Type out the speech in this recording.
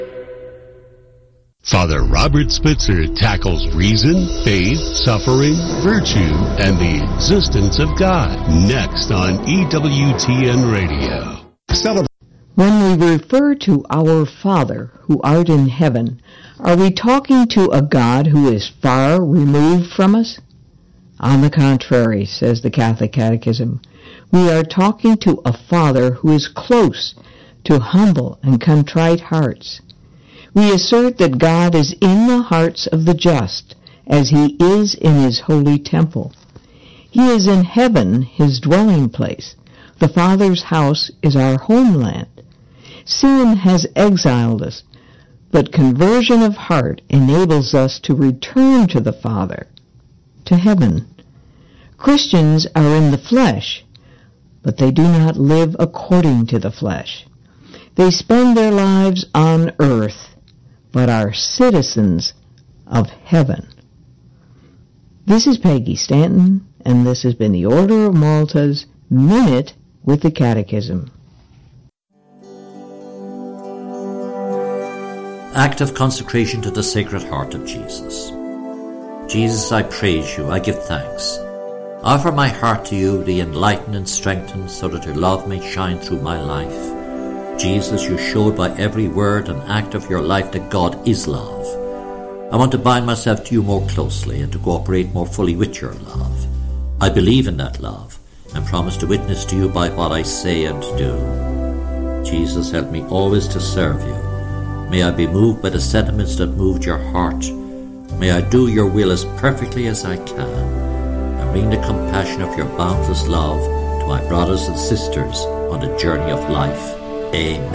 Father Robert Spitzer tackles reason, faith, suffering, virtue, and the existence of God. Next on EWTN Radio. When we refer to our Father who art in heaven, are we talking to a God who is far removed from us? On the contrary, says the Catholic Catechism, we are talking to a Father who is close to humble and contrite hearts. We assert that God is in the hearts of the just, as he is in his holy temple. He is in heaven, his dwelling place. The Father's house is our homeland. Sin has exiled us, but conversion of heart enables us to return to the Father, to heaven. Christians are in the flesh, but they do not live according to the flesh. They spend their lives on earth, but are citizens of heaven. This is Peggy Stanton, and this has been the Order of Malta's Minute with the Catechism. Act of consecration to the Sacred Heart of Jesus. Jesus, I praise you, I give thanks. I offer my heart to you, be enlightened and strengthened, so that your love may shine through my life. Jesus, you showed by every word and act of your life that God is love. I want to bind myself to you more closely and to cooperate more fully with your love. I believe in that love and promise to witness to you by what I say and do. Jesus, help me always to serve you. May I be moved by the sentiments that moved your heart. May I do your will as perfectly as I can and bring the compassion of your boundless love to my brothers and sisters on the journey of life. Amen.